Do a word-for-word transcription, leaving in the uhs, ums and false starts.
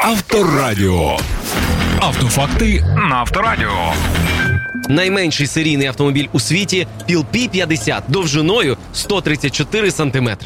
Авторадіо. Автофакти на Авторадіо. Найменший серійний автомобіль у світі – Піл Пі п'ятдесят довжиною сто тридцять чотири сантиметри.